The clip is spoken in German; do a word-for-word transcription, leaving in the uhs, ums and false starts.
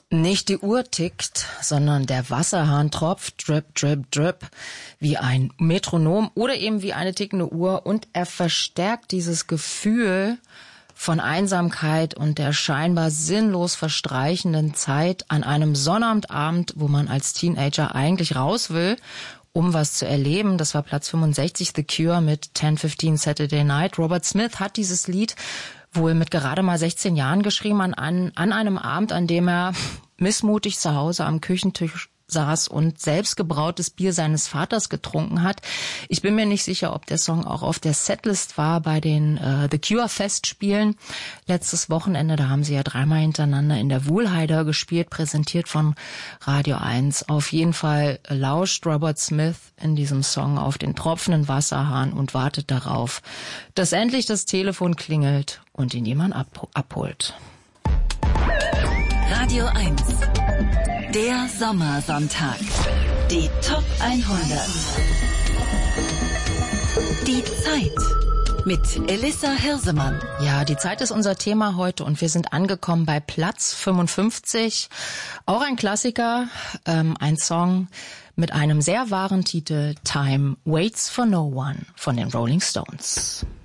Nicht die Uhr tickt, sondern der Wasserhahn tropft, drip, drip, drip, wie ein Metronom oder eben wie eine tickende Uhr. Und er verstärkt dieses Gefühl von Einsamkeit und der scheinbar sinnlos verstreichenden Zeit an einem Sonnabendabend, wo man als Teenager eigentlich raus will, um was zu erleben. Das war Platz fünfundsechzig, The Cure mit ten fifteen Saturday Night. Robert Smith hat dieses Lied wohl mit gerade mal sechzehn Jahren geschrieben, an, an, an einem Abend, an dem er missmutig zu Hause am Küchentisch saß und selbstgebrautes Bier seines Vaters getrunken hat. Ich bin mir nicht sicher, ob der Song auch auf der Setlist war bei den äh, The Cure Festspielen. Letztes Wochenende, da haben sie ja dreimal hintereinander in der Wuhlheider gespielt, präsentiert von Radio eins. Auf jeden Fall lauscht Robert Smith in diesem Song auf den tropfenden Wasserhahn und wartet darauf, dass endlich das Telefon klingelt und ihn jemand ab- abholt. Radio eins. Der Sommersonntag. Die Top hundert. Die Zeit mit Elissa Hirsemann. Ja, die Zeit ist unser Thema heute und wir sind angekommen bei Platz fünfundfünfzig. Auch ein Klassiker, ähm, ein Song mit einem sehr wahren Titel, Time Waits for No One von den Rolling Stones.